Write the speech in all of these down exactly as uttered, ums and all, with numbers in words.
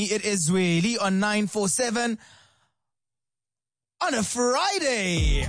It is Zweli on nine four seven on a Friday.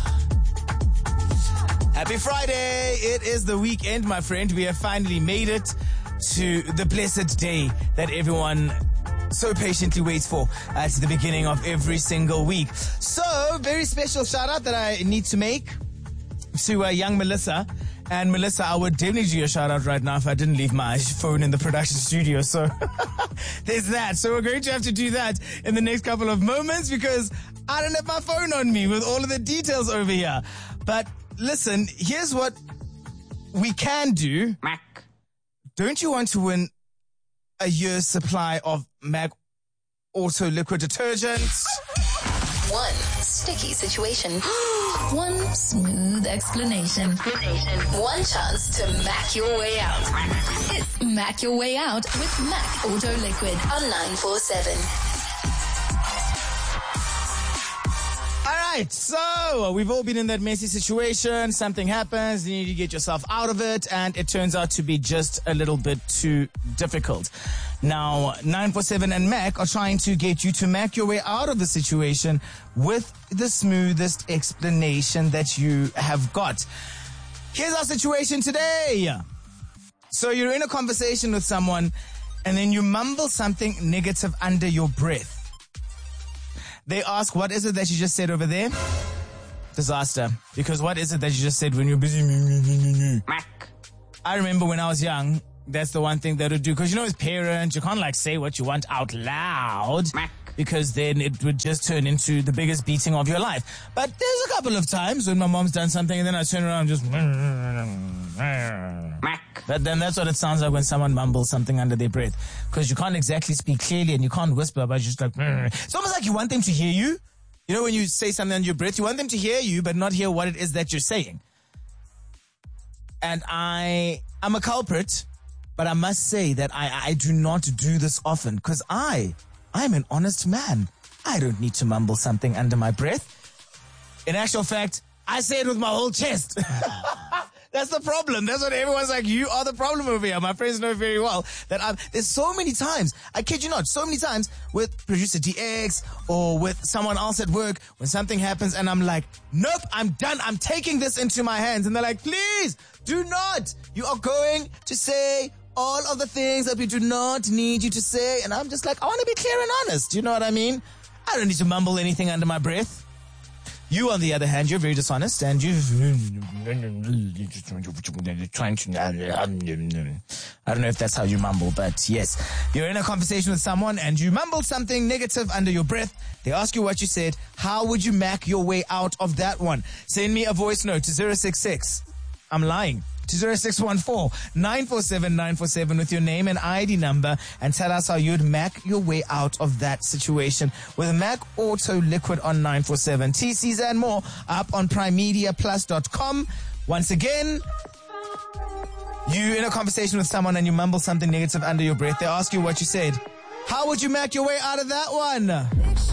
Happy Friday. It is the weekend, my friend. We have finally made it to the blessed day that everyone so patiently waits for at the beginning of every single week. So, very special shout out that I need to make to uh, young Melissa. And Melissa, I would definitely do a shout out right now if I didn't leave my phone in the production studio. So there's that. So we're going to have to do that in the next couple of moments because I don't have my phone on me with all of the details over here. But listen, here's what we can do. Mac. Don't you want to win a year's supply of Mac Auto Liquid Detergent? One sticky situation. One smooth explanation. One chance to Mac your way out. It's Mac Your Way Out with Mac Auto Liquid on nine four seven. All right, so we've all been in that messy situation. Something happens, you need to get yourself out of it, and it turns out to be just a little bit too difficult. Now, nine four seven and Mac are trying to get you to Mac your way out of the situation with the smoothest explanation that you have got. Here's our situation today. So you're in a conversation with someone, and then you mumble something negative under your breath. They ask, what is it that you just said over there? Disaster. Because what is it that you just said when you're busy? Mac. I remember when I was young, that's the one thing that would do. Because, you know, as parents, you can't, like, say what you want out loud. Mac. Because then it would just turn into the biggest beating of your life. But there's a couple of times when my mom's done something and then I turn around and just... Mac. But then that's what it sounds like when someone mumbles something under their breath. Because you can't exactly speak clearly and you can't whisper, but just like... It's almost like you want them to hear you. You know, when you say something under your breath, you want them to hear you, but not hear what it is that you're saying. And I... I'm a culprit, but I must say that I, I do not do this often. Because I... I'm an honest man. I don't need to mumble something under my breath. In actual fact, I say it with my whole chest. That's the problem. That's what everyone's like, you are the problem over here. My friends know very well that I'm, there's so many times, I kid you not, so many times with producer D X or with someone else at work when something happens and I'm like, nope, I'm done. I'm taking this into my hands. And they're like, please do not. You are going to say all of the things that we do not need you to say. And I'm just like, I want to be clear and honest. You know what I mean? I don't need to mumble anything under my breath. You, on the other hand, you're very dishonest and you trying to, I don't know if that's how you mumble, but yes, you're in a conversation with someone and you mumble something negative under your breath. They ask you what you said. How would you Mac your way out of that one? Send me a voice note to zero six six. I'm lying. To zero six one four nine four seven nine four seven with your name and I D number and tell us how you'd Mac your way out of that situation with Mac Auto Liquid on nine four seven. T Cs and more up on prime media plus dot com. Once again, you in a conversation with someone and you mumble something negative under your breath. They ask you what you said. How would you Mac your way out of that one?